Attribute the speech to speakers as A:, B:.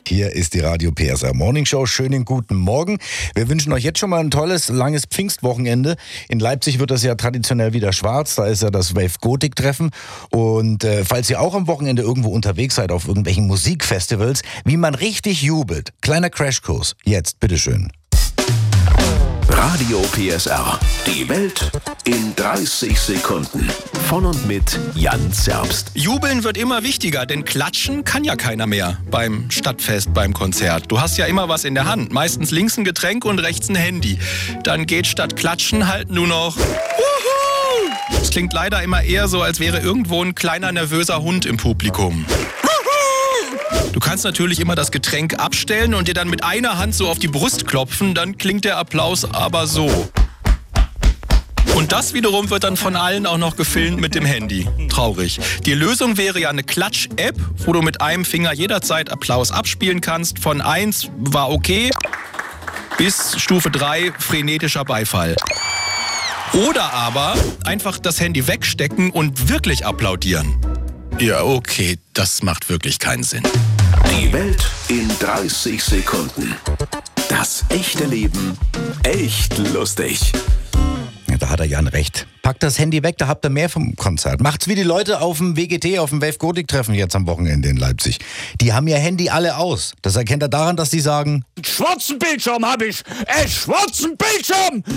A: Hier ist die Radio PSR Morning Show. Schönen guten Morgen. Wir wünschen euch jetzt schon mal ein tolles, langes Pfingstwochenende. In Leipzig wird das ja traditionell wieder schwarz. Da ist ja das Wave Gothic Treffen. Und falls ihr auch am Wochenende irgendwo unterwegs seid auf irgendwelchen Musikfestivals, wie man richtig jubelt. Kleiner Crashkurs. Jetzt, bitteschön.
B: Radio PSR. Die Welt in 30 Sekunden. Von und mit Jan Zerbst.
C: Jubeln wird immer wichtiger, denn klatschen kann ja keiner mehr beim Stadtfest, beim Konzert. Du hast ja immer was in der Hand. Meistens links ein Getränk und rechts ein Handy. Dann geht statt klatschen halt nur noch Wuhu! Es klingt leider immer eher so, als wäre irgendwo ein kleiner nervöser Hund im Publikum. Du kannst natürlich immer das Getränk abstellen und dir dann mit einer Hand so auf die Brust klopfen, dann klingt der Applaus aber so. Und das wiederum wird dann von allen auch noch gefilmt mit dem Handy. Traurig. Die Lösung wäre ja eine Klatsch-App, wo du mit einem Finger jederzeit Applaus abspielen kannst. Von 1 war okay bis Stufe 3 frenetischer Beifall. Oder aber einfach das Handy wegstecken und wirklich applaudieren. Ja, okay, das macht wirklich keinen Sinn.
B: Die Welt in 30 Sekunden. Das echte Leben echt lustig.
A: Ja, da hat der Jan recht. Packt das Handy weg, da habt ihr mehr vom Konzert. Macht's wie die Leute auf dem WGT, auf dem Wave Gothic Treffen jetzt am Wochenende in Leipzig. Die haben ihr Handy alle aus. Das erkennt er daran, dass die sagen:
D: Schwarzen Bildschirm habe ich! Schwarzen Bildschirm!